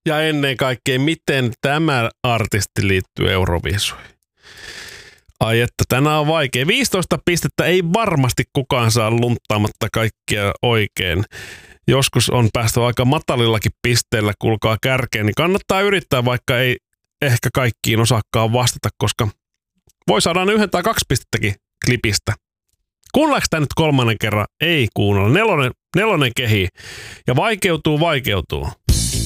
Ja ennen kaikkea, miten tämä artisti liittyy Euroviisuihin? Ai että tänään on vaikea. 15 pistettä ei varmasti kukaan saa lunttaamatta kaikkia oikein. Joskus on päästy aika matalillakin pisteellä, kuulkaa kärkeen, niin kannattaa yrittää, vaikka ei ehkä kaikkiin osaakaan vastata, koska voi saada 1 tai 2 pistettäkin klipistä. Kuunnellaanko tämä nyt 3. kerran? Ei kuunnella. Nelonen kehii. Ja vaikeutuu.